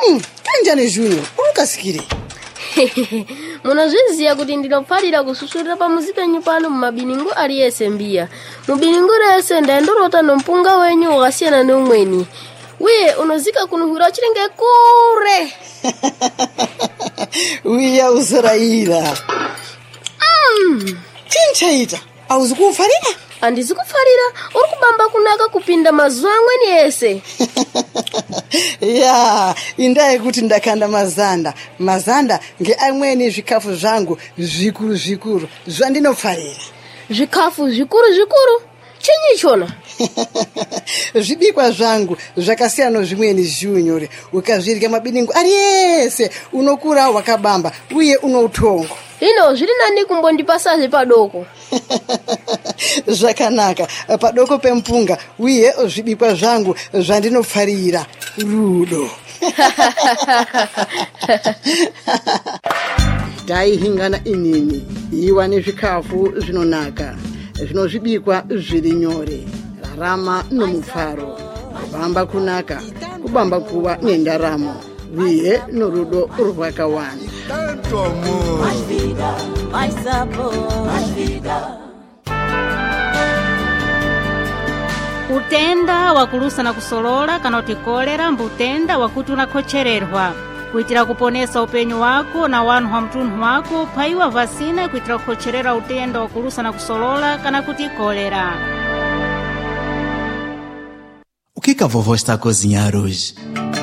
Kanjani Junior, ukasikire. Munazviziya kuti ndinopfarira kususurira pamuzika nyupano mumabiningu aliyese mbiya. Mubiningu rese ndaendorota nompunga wenyu wakasiyana neumweni. Uye unozika kunuhura chirenge kure. Uya uzorayira. Tinchaita, auzi kufarira? Andizi kufarira, uri kubamba kunaka kupinda mazuwa amweni ese. Ya, indaye kuti ndakanda mazanda nge amweni zvikafu zvangu zvikuru zvandinofarira. Zvikafu zvikuru? Chinyi chona? Zvibikwa zvangu zvakasiyana zvimweni Junior, ukazvirya mabiningu aliyese unokura wakabamba uye unoutongo. Ino zviri nani kumbondipasa padoko. Zvakanaka, padoko pempunga uye zvibikwa zvangu zvandinofarira rudo. Taihingana inini iwa nezvikafu zvinonaka zvinozvibikwa zviri nyore, rarama nomufaro, kubamba kunaka, kubamba kuwa nendaramo uye norudo rwakawanda. Utenda wakulusa na kusolola kana utikolera mbutenda wakuti unakochererwa. Kuitira kuponesa upenyu wako na wanu wa mtunhu wako paiwa vasina kuitira kukocherera utenda wakulusa na kusolola kana kutikolera. O que a vovó está a cozinhar hoje?